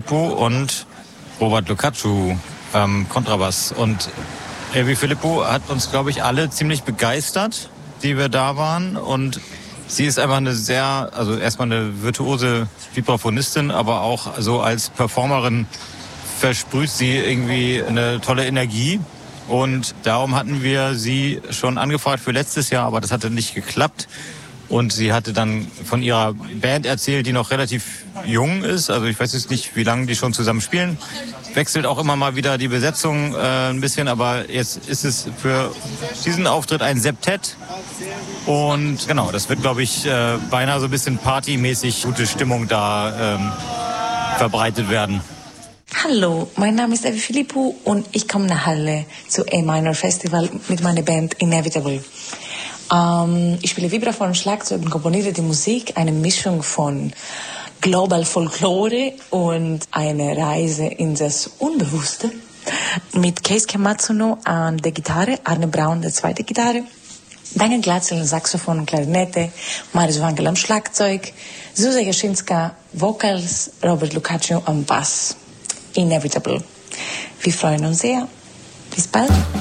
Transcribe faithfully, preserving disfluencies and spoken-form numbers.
Philippou und Robert Lukacu ähm, Kontrabass. Und Evi Philippou hat uns, glaube ich, alle ziemlich begeistert, die wir da waren. Und sie ist einfach eine sehr, also erstmal eine virtuose Vibraphonistin, aber auch so als Performerin versprüht sie irgendwie eine tolle Energie. Und darum hatten wir sie schon angefragt für letztes Jahr, aber das hatte nicht geklappt. Und sie hatte dann von ihrer Band erzählt, die noch relativ jung ist. Also ich weiß jetzt nicht, wie lange die schon zusammen spielen. Wechselt auch immer mal wieder die Besetzung äh, ein bisschen. Aber jetzt ist es für diesen Auftritt ein Septett. Und genau, das wird, glaube ich, äh, beinahe so ein bisschen partymäßig gute Stimmung da ähm, verbreitet werden. Hallo, mein Name ist Evi Philippou und ich komme nach Halle zu A-Minor Festival mit meiner Band Inevitable. Ähm, ich spiele Vibraphon, Schlagzeug und komponiere die Musik, eine Mischung von Global Folklore und eine Reise in das Unbewusste. Mit Keisuke Matsuno an der Gitarre, Arne Braun der zweite Gitarre, Daniel Glatzel am Saxophon und Klarinette, Marius Wangel am Schlagzeug, Zuzia Jaschinska Vocals, Robert Lukacu am Bass. Inevitable. Wir freuen uns sehr. Bis bald.